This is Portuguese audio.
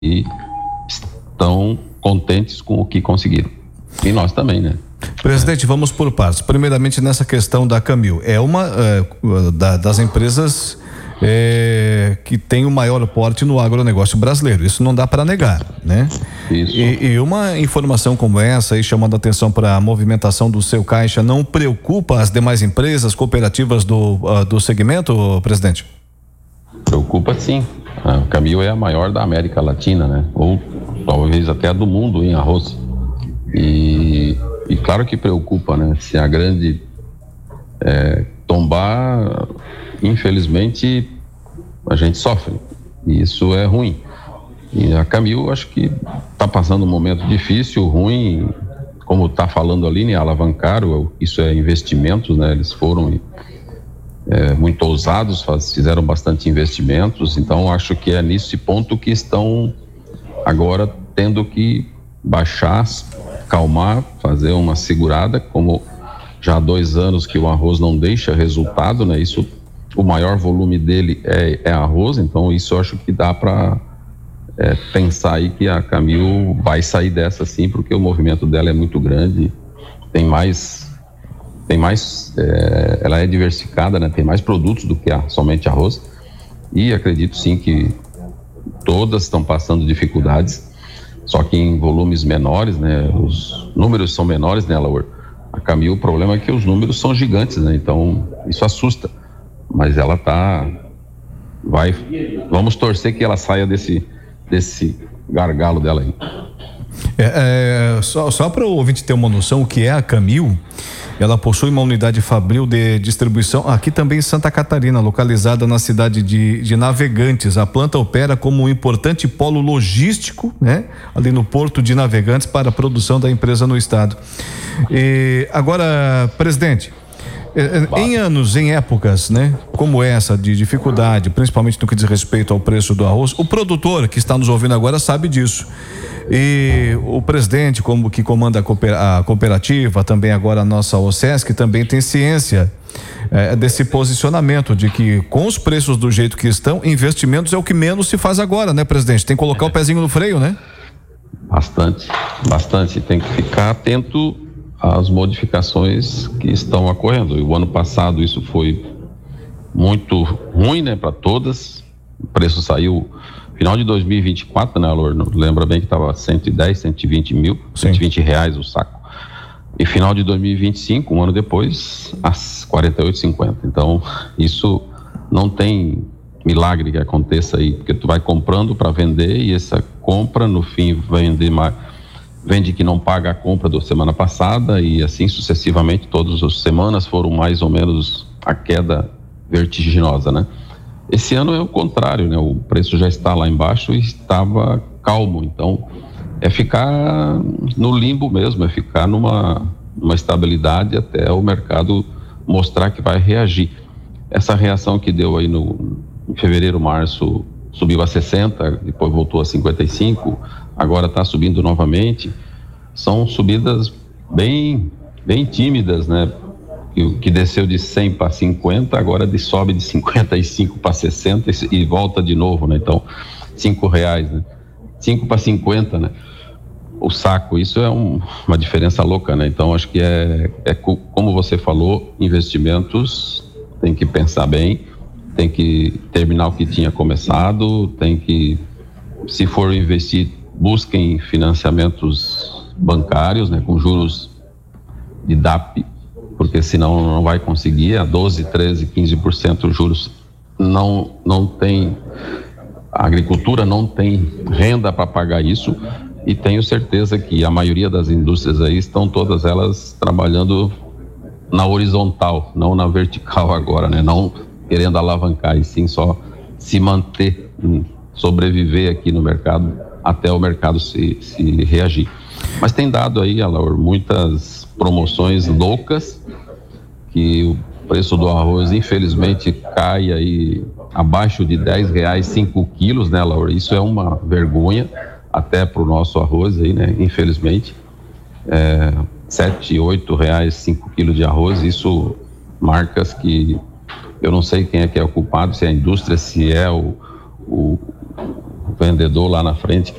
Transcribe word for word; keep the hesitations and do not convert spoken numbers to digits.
e estão contentes com o que conseguiram. E nós também, né? Presidente, vamos por partes. Primeiramente, nessa questão da Camil, é uma é, da, das empresas é, que tem o maior porte no agronegócio brasileiro. Isso não dá para negar, né? Isso. E, e uma informação como essa aí, chamando a atenção para a movimentação do seu caixa, não preocupa as demais empresas, cooperativas do, uh, do segmento, presidente? Preocupa, sim. A Camil é a maior da América Latina, né? Ou talvez até a do mundo em arroz. E, e claro que preocupa, né? Se a grande é, tombar, infelizmente a gente sofre. E isso é ruim. E a Camil, acho que está passando um momento difícil, ruim, como está falando ali, né? Alavancaram, isso é investimentos, né? Eles foram é, muito ousados, faz, fizeram bastante investimentos, então acho que é nesse ponto que estão agora tendo que baixar, calmar, fazer uma segurada, como já há dois anos que o arroz não deixa resultado, né? Isso, o maior volume dele é, é arroz, então isso eu acho que dá para é, pensar aí que a Camil vai sair dessa sim, porque o movimento dela é muito grande, tem mais, tem mais, é, ela é diversificada, né? Tem mais produtos do que a, somente arroz, e acredito sim que todas estão passando dificuldades, só que em volumes menores, né? Os números são menores, né, Laura? A Camil, o problema é que os números são gigantes, né? Então isso assusta, mas ela tá, vai, vamos torcer que ela saia desse, desse gargalo dela aí. É, é, só só para o ouvinte ter uma noção, o que é a Camil, ela possui uma unidade fabril de distribuição aqui também em Santa Catarina, localizada na cidade de, de Navegantes. A planta opera como um importante polo logístico, né? Ali no Porto de Navegantes, para a produção da empresa no estado. E agora, presidente, em anos, em épocas, né, como essa de dificuldade, principalmente no que diz respeito ao preço do arroz, o produtor que está nos ouvindo agora sabe disso. E o presidente, como que comanda a cooperativa, também agora a nossa OSESC, também tem ciência é, desse posicionamento de que com os preços do jeito que estão, investimentos é o que menos se faz agora, né, presidente? Tem que colocar o pezinho no freio, né? Bastante, bastante. Tem que ficar atento às modificações que estão ocorrendo. E o ano passado isso foi muito ruim, né, para todas. O preço saiu final de dois mil e vinte e quatro, né, Alor? Lembra bem que estava cento e dez, cento e vinte mil, cento e vinte reais o saco. E final de dois mil e vinte e cinco, um ano depois, às quarenta e oito e cinquenta. Então, isso não tem milagre que aconteça aí, porque tu vai comprando para vender e essa compra, no fim, vende mais, vende que não paga a compra da semana passada e assim sucessivamente, todas as semanas foram mais ou menos a queda vertiginosa, né? Esse ano é o contrário, né? O preço já está lá embaixo e estava calmo, então é ficar no limbo mesmo, é ficar numa, numa estabilidade até o mercado mostrar que vai reagir. Essa reação que deu aí no em fevereiro, março, subiu a sessenta, depois voltou a cinquenta e cinco, agora está subindo novamente. São subidas bem, bem tímidas, né? Que, que desceu de cem para cinquenta, agora de, sobe de cinquenta e cinco para sessenta e, e volta de novo, né? Então, cinco reais, né? cinco para cinquenta, né? O saco, isso é um, uma diferença louca, né? Então, acho que é, é como você falou, investimentos, tem que pensar bem, tem que terminar o que tinha começado, tem que, se for investir, busquem financiamentos bancários, né? Com juros de D A P, porque senão não vai conseguir, a doze, treze, quinze por cento os juros não, não tem, a agricultura não tem renda para pagar isso, e tenho certeza que a maioria das indústrias aí estão todas elas trabalhando na horizontal, não na vertical agora, né? Não querendo alavancar, e sim só se manter, sobreviver aqui no mercado até o mercado se, se reagir. Mas tem dado aí, Alaor, muitas promoções loucas, que o preço do arroz infelizmente cai aí abaixo de dez reais, cinco quilos, né, Laura? Isso é uma vergonha até para o nosso arroz aí, né? Infelizmente, é, sete, oito reais, cinco quilos de arroz, isso marcas que eu não sei quem é que é o culpado, se é a indústria, se é o, o, vendedor lá na frente